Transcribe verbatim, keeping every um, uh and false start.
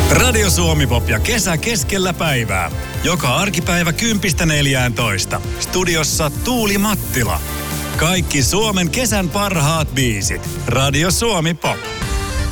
Radio Suomi Pop ja kesä keskellä päivää. Joka arkipäivä kympistä neljääntoista. Studiossa Tuuli Mattila. Kaikki Suomen kesän parhaat biisit. Radio Suomi Pop.